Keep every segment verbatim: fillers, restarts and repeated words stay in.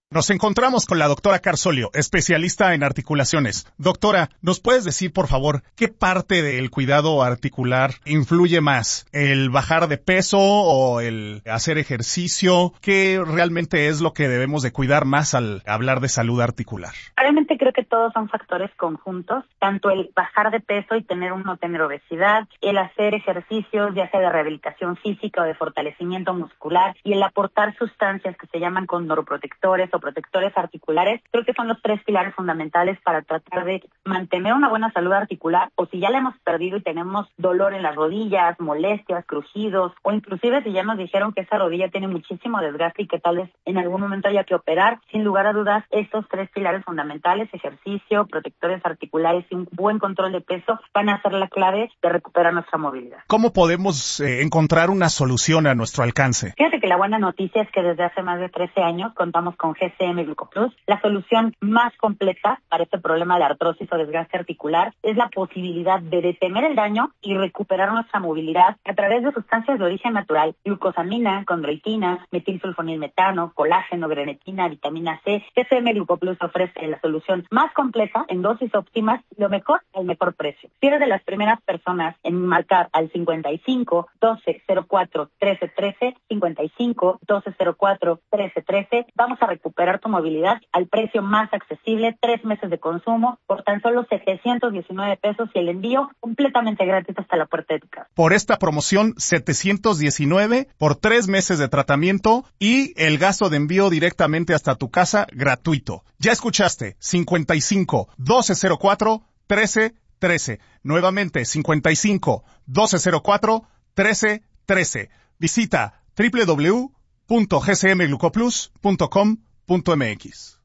Nos encontramos con la doctora Carsolio, especialista en articulaciones. Doctora, ¿nos puedes decir, por favor, qué parte del cuidado articular influye más? ¿El bajar de peso o el hacer ejercicio? ¿Qué realmente es lo que debemos de cuidar más al hablar de salud articular? Realmente creo que todos son factores conjuntos, tanto el bajar de peso y tener o no tener obesidad, el hacer ejercicios, ya sea de rehabilitación física o de fortalecimiento muscular, y el aportar sustancias que se llaman condroprotectores o protectores articulares, creo que son los tres pilares fundamentales para tratar de mantener una buena salud articular, o si ya la hemos perdido y tenemos dolor en las rodillas, molestias, crujidos, o inclusive si ya nos dijeron que esa rodilla tiene muchísimo desgaste y que tal vez en algún momento haya que operar, sin lugar a dudas, estos tres pilares fundamentales, ejercicio, protectores articulares y un buen control de peso, van a ser la clave de recuperar nuestra movilidad. ¿Cómo podemos eh, encontrar una solución a nuestro alcance? Fíjate que la buena noticia es que desde hace más de trece años contamos con G C M Glucoplus. La solución más completa para este problema de artrosis o desgaste articular es la posibilidad de detener el daño y recuperar nuestra movilidad a través de sustancias de origen natural: glucosamina, condroitina, metilsulfonilmetano, colágeno, grenetina, vitamina C. G C M Glucoplus ofrece la solución más completa en dosis óptimas y lo mejor al mejor precio. Si eres de las primeras personas en marcar al cincuenta y cinco, doce, cero cuatro, trece, trece, cincuenta y cinco, doce, cero cuatro, trece, trece, vamos a recuperar tu movilidad al precio más accesible, tres meses de consumo por tan solo setecientos diecinueve pesos y el envío completamente gratis hasta la puerta de tu casa. Por esta promoción, setecientos diecinueve por tres meses de tratamiento y el gasto de envío directamente hasta tu casa gratuito. Ya escuchaste, cincuenta y cinco, doce, cero cuatro, trece, trece. Nuevamente, cincuenta y cinco, doce, cero cuatro, trece, trece. Visita doble u doble u doble u punto g c m glucoplus punto com punto m x.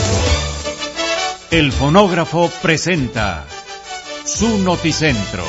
El fonógrafo presenta su Noticentro.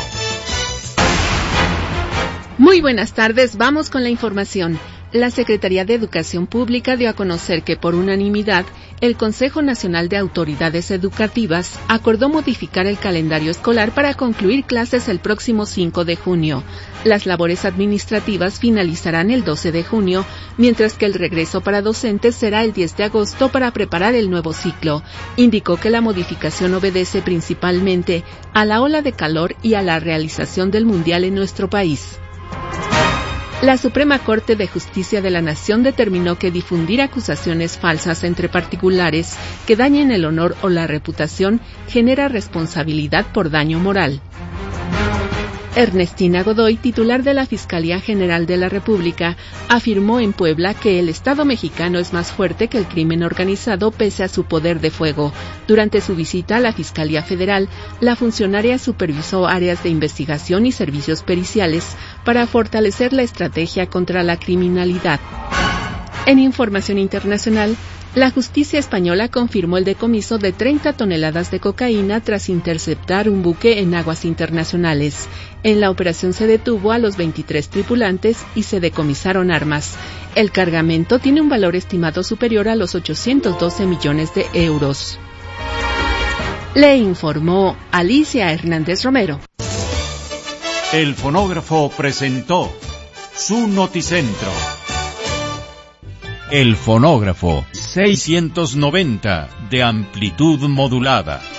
Muy buenas tardes, vamos con la información. La Secretaría de Educación Pública dio a conocer que por unanimidad el Consejo Nacional de Autoridades Educativas acordó modificar el calendario escolar para concluir clases el próximo cinco de junio. Las labores administrativas finalizarán el doce de junio, mientras que el regreso para docentes será el diez de agosto para preparar el nuevo ciclo. Indicó que la modificación obedece principalmente a la ola de calor y a la realización del Mundial en nuestro país. La Suprema Corte de Justicia de la Nación determinó que difundir acusaciones falsas entre particulares que dañen el honor o la reputación genera responsabilidad por daño moral. Ernestina Godoy, titular de la Fiscalía General de la República, afirmó en Puebla que el Estado mexicano es más fuerte que el crimen organizado pese a su poder de fuego. Durante su visita a la Fiscalía Federal, la funcionaria supervisó áreas de investigación y servicios periciales para fortalecer la estrategia contra la criminalidad. En información internacional, la justicia española confirmó el decomiso de treinta toneladas de cocaína tras interceptar un buque en aguas internacionales. En la operación se detuvo a los veintitrés tripulantes y se decomisaron armas. El cargamento tiene un valor estimado superior a los ochocientos doce millones de euros. Le informó Alicia Hernández Romero. El fonógrafo presentó su Noticentro. El fonógrafo seiscientos noventa de amplitud modulada.